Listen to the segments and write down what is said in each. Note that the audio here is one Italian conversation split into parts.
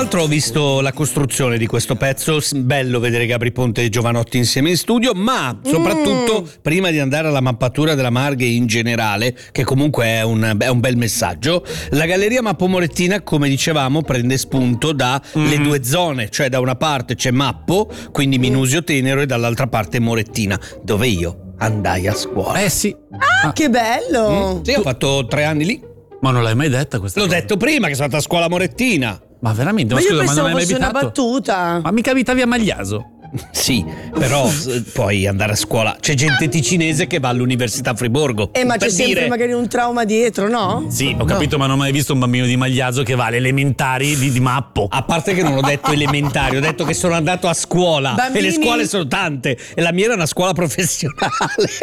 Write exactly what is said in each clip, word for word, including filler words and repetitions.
l'altro ho visto la costruzione di questo pezzo, bello vedere Gabri Ponte e Giovanotti insieme in studio, ma soprattutto mm. prima di andare alla mappatura della Marghe in generale, che comunque è un, è un bel messaggio, la Galleria Mappo Morettina, come dicevamo, prende spunto dalle mm. due zone, cioè da una parte c'è Mappo, quindi Minusio Tenero, e dall'altra parte Morettina, dove io andai a scuola. Eh sì. Ah, ah. Che bello! Mm. Sì, ho fatto tre anni lì. Ma non l'hai mai detta questa L'ho cosa? detto prima che sono andata a scuola Morettina. Ma veramente? Ma, ma io scusa, pensavo ma non hai mai fosse una abitato? battuta. Ma mica abitavi a Magliaso? Sì, però poi andare a scuola, c'è gente ticinese che va all'università a Friburgo. Eh, ma c'è sempre dire... magari un trauma dietro, no? Sì, ho capito, no. Ma non ho mai visto un bambino di Magliaso che va alle elementari di, di Mappo. A parte che non ho detto elementari, ho detto che sono andato a scuola. Bambini... E le scuole sono tante. E la mia era una scuola professionale.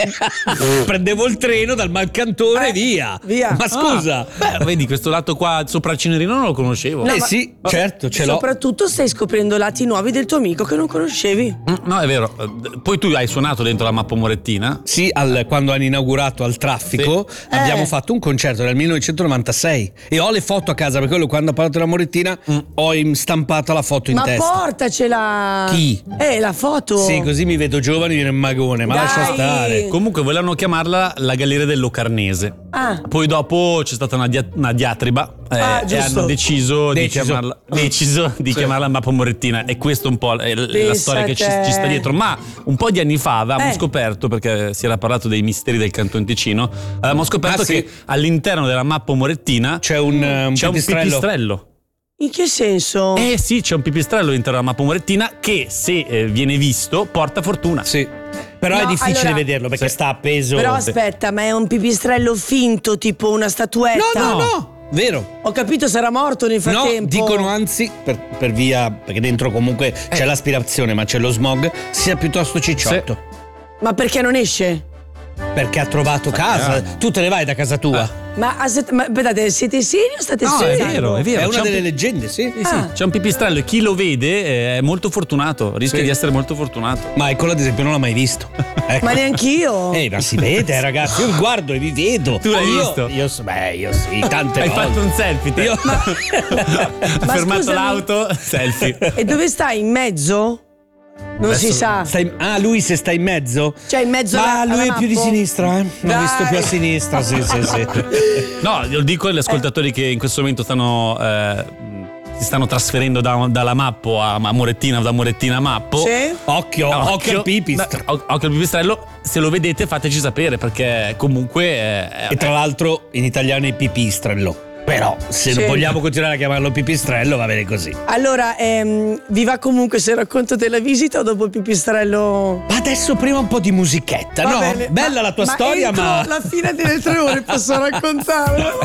Prendevo il treno dal Malcantone eh, e via. Via. Ma scusa. Ah, beh, vedi, questo lato qua sopra il Cenerino non lo conoscevo. No, eh ma... sì, certo, ce l'ho. Soprattutto stai scoprendo lati nuovi del tuo amico che non conoscevi. No, è vero. Poi tu hai suonato dentro la Mappo Morettina? Sì, al, quando hanno inaugurato al Traffico sì. abbiamo eh. fatto un concerto nel millenovecentonovantasei e ho le foto a casa, perché quando ho parlato della Morettina mm. ho stampato la foto in ma testa. Ma portacela! Chi? Eh, la foto! Sì, così mi vedo giovane, viene un magone, ma Dai. lascia stare. Comunque volevano chiamarla la Galleria del Locarnese. Ah. Poi dopo c'è stata una, dia- una diatriba eh, ah, e hanno deciso, deciso. di chiamarla, deciso di sì. chiamarla Mappo Morettina, e questo è un po' è la storia che ci, ci sta dietro. Ma un po' di anni fa avevamo eh. scoperto, perché si era parlato dei misteri del Canton Ticino, avevamo scoperto ah, sì. che all'interno della Mappo Morettina c'è un, un c'è pipistrello. un pipistrello. In che senso? Eh sì, c'è un pipistrello all'interno della Mappo Morettina che, se eh, viene visto, porta fortuna. Sì. Però no, è difficile allora, vederlo perché sì. sta appeso. Però aspetta, ma è un pipistrello finto, tipo una statuetta? No, no, no. Vero. Ho capito, sarà morto nel frattempo. No, dicono anzi, per, per via, perché dentro comunque eh. c'è l'aspirazione, ma c'è lo smog, sia piuttosto cicciotto. Sì. Ma perché non esce? Perché ha trovato casa. Ah. Tu te ne vai da casa tua. Ah. Ma, ma aspettate, siete seri o state no, seri? È vero, è vero. È una c'è delle un... leggende, sì. sì, sì. Ah. C'è un pipistrello e chi lo vede è molto fortunato. Rischia sì. di essere molto fortunato. Michael, ad esempio, non l'ha mai visto. Ecco. Ma neanch'io. Eh, ma si vede, ragazzi. Io guardo e vi vedo. Tu l'hai io, visto? Io, beh, io sì, tante Hai volte. fatto un selfie te. Io... Ma... ma fermato scusami. l'auto, selfie. E dove stai? In mezzo? Non Adesso si sa. Stai, ah, lui se sta in mezzo? Cioè in mezzo Ma alla, lui alla è più di mappo? sinistra, eh? L'ho Dai. visto più a sinistra, sì, sì, sì. No, lo dico agli ascoltatori che in questo momento stanno eh, si stanno trasferendo da, dalla Mappo a, a Morettina, da Morettina a Mappo. Sì. Occhio, occhio, occhio al pipistrello. Occhio al pipistrello. Se lo vedete fateci sapere, perché comunque eh, E tra l'altro in italiano è pipistrello. Però se sì. non vogliamo continuare a chiamarlo pipistrello va bene così. Allora, ehm, vi va comunque se racconto della visita o dopo il pipistrello? Ma adesso prima un po' di musichetta, Va no? bene. Bella ma, la tua ma storia, entro ma... la fine delle tre ore posso raccontarlo?